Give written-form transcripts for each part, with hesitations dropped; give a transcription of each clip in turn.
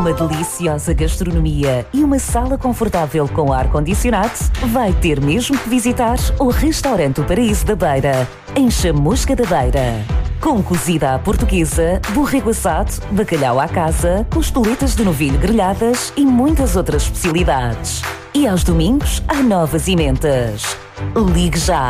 uma deliciosa gastronomia e uma sala confortável com ar-condicionado, vai ter mesmo que visitar o Restaurante O Paraíso da Beira, em Chamusca da Beira. Com cozida à portuguesa, borrego assado, bacalhau à casa, costeletas de novilho grelhadas e muitas outras especialidades. E aos domingos, há novas emendas. Ligue já!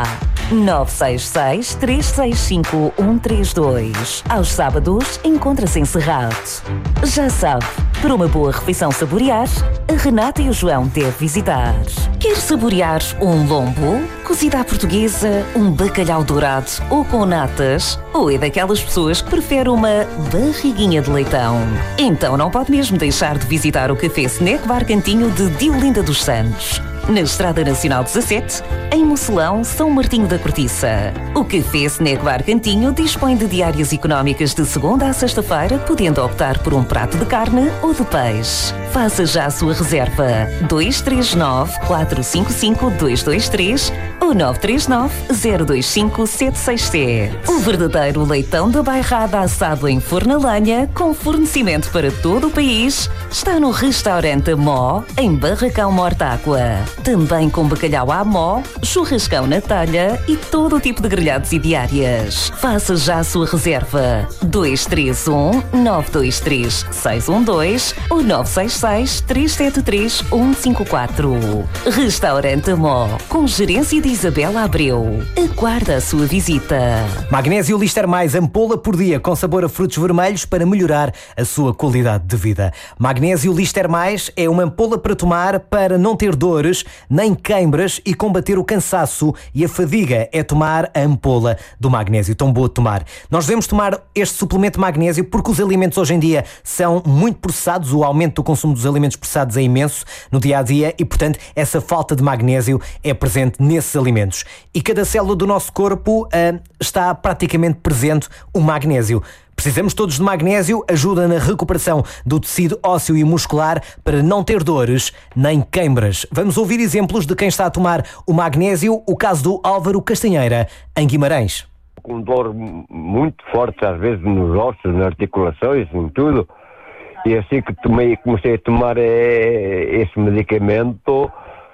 966-365-132. Aos sábados, encontra-se encerrado. Já sabe, para uma boa refeição saborear, a Renata e o João devem visitar. Quer saborear um lombo, cozida à portuguesa, um bacalhau dourado ou com natas? Ou é daquelas pessoas que preferem uma barriguinha de leitão? Então não pode mesmo deixar de visitar o Café Snack Bar Cantinho de Diolinda dos Santos, na Estrada Nacional 17, em Mocelão, São Martinho da Cortiça. O Café Snack Bar Cantinho dispõe de diárias económicas de segunda a sexta-feira, podendo optar por um prato de carne ou de peixe. Faça já a sua reserva 239-455-223 ou 939-025-767. O verdadeiro leitão da bairrada assado em forno a lenha, com fornecimento para todo o país, está no Restaurante Amó, em Barracão Mortágua. Também com bacalhau à mó, churrascão na talha e todo o tipo de grelhados e diárias. Faça já a sua reserva 231-923-612 ou 966-373-154. Restaurante Amó, com gerência de Isabela Abreu. Aguarda a sua visita. Magnésio Lister Mais, ampola por dia com sabor a frutos vermelhos para melhorar a sua qualidade de vida. Magnésio Lister Mais é uma ampola para tomar para não ter dores nem queimbras e combater o cansaço e a fadiga. É tomar a ampola do magnésio, tão boa de tomar. Nós devemos tomar este suplemento de magnésio porque os alimentos hoje em dia são muito processados, o aumento do consumo dos alimentos processados é imenso no dia-a-dia e, portanto, essa falta de magnésio é presente nesses alimentos. E cada célula do nosso corpo está praticamente presente o magnésio. Precisamos todos de magnésio, ajuda na recuperação do tecido ósseo e muscular para não ter dores nem queimbras. Vamos ouvir exemplos de quem está a tomar o magnésio, o caso do Álvaro Castanheira, em Guimarães. Com dor muito forte, às vezes nos ossos, nas articulações, em tudo, e assim que comecei a tomar esse medicamento,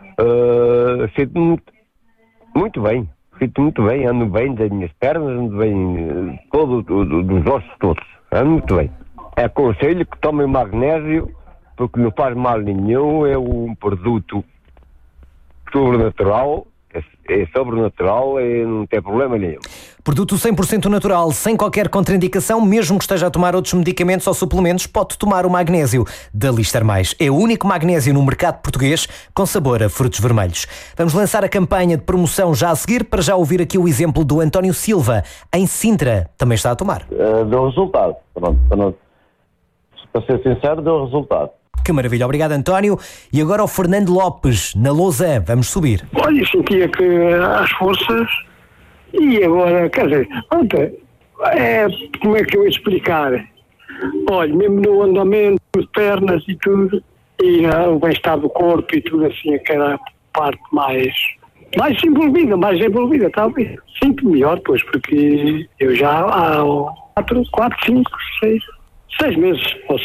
sinto-me muito bem. Sinto muito bem, ando bem das minhas pernas, ando bem dos ossos todos, ando muito bem. Aconselho que tomem magnésio, porque não faz mal nenhum, é um produto sobrenatural, é sobrenatural e não tem problema nenhum. Produto 100% natural, sem qualquer contraindicação, mesmo que esteja a tomar outros medicamentos ou suplementos, pode tomar o magnésio da Lister Mais. É o único magnésio no mercado português com sabor a frutos vermelhos. Vamos lançar a campanha de promoção já a seguir, para já ouvir aqui o exemplo do António Silva, em Sintra. Também está a tomar. Deu resultado. Pronto. Para ser sincero, deu resultado. Que maravilha, obrigado António. E agora o Fernando Lopes, na Lousã. Vamos subir. Olha, sentia que às forças, e agora, quer dizer, ontem, como é que eu ia explicar? Olha, mesmo no andamento, de pernas e tudo, e o bem-estar do corpo e tudo assim, aquela parte mais envolvida, talvez. Sinto melhor, pois, porque eu já há 4, 5, 6 meses,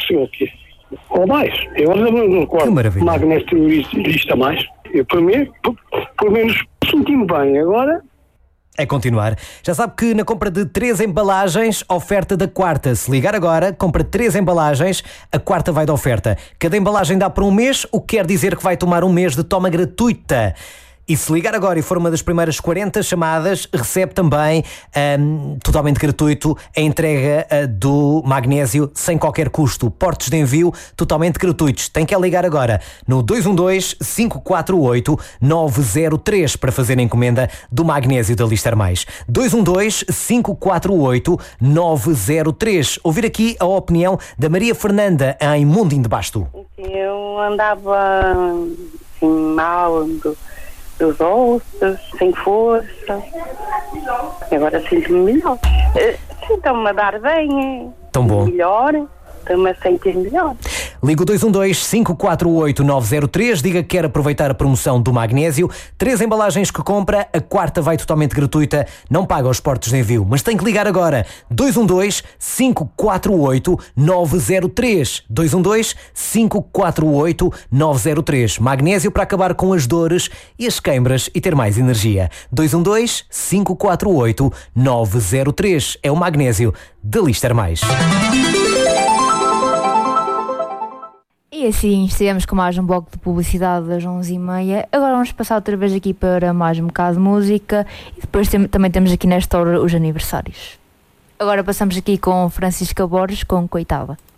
ou mais. Eu ando no quarto, magnésio lista mais. Eu, pelo menos, senti-me bem. Agora... É continuar. Já sabe que na compra de 3 embalagens, oferta da quarta. Se ligar agora, compra 3 embalagens, a quarta vai de oferta. Cada embalagem dá para um mês, o que quer dizer que vai tomar um mês de toma gratuita. E se ligar agora e for uma das primeiras 40 chamadas, recebe também, totalmente gratuito, a entrega do magnésio sem qualquer custo. Portos de envio totalmente gratuitos. Tem que ligar agora no 212-548-903 para fazer a encomenda do magnésio da Lister Mais. 212-548-903. Ouvir aqui a opinião da Maria Fernanda em Mundim de Basto. Eu andava assim, mal dos ossos, sem força. Agora sinto-me melhor. Sinto-me a dar bem. Tão bom. Melhor. Estou-me a sentir melhor. Liga o 212-548-903, diga que quer aproveitar a promoção do magnésio. 3 embalagens que compra, a 4ª vai totalmente gratuita, não paga os portos de envio. Mas tem que ligar agora. 212-548-903. 212-548-903. Magnésio para acabar com as dores e as queimbras e ter mais energia. 212-548-903. É o magnésio da Lister Mais. E assim estivemos com mais um bloco de publicidade das 11h30. Agora vamos passar outra vez aqui para mais um bocado de música e depois também temos aqui nesta hora os aniversários. Agora passamos aqui com Francisca Borges com Coitada.